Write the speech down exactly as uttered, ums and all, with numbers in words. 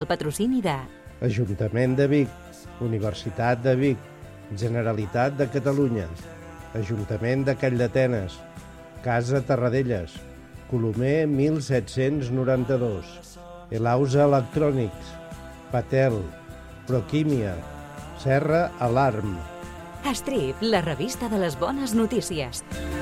patrocini de Ajuntament de Vic, Universitat de Vic, Generalitat de Catalunya, Ajuntament de Calldetenes, Casa Terradellas, Colomer mil set-cents noranta-dos, Elausa Electrònics, Patel, Proquímia, Serra Alarm. Estrip, la revista de les bones notícies.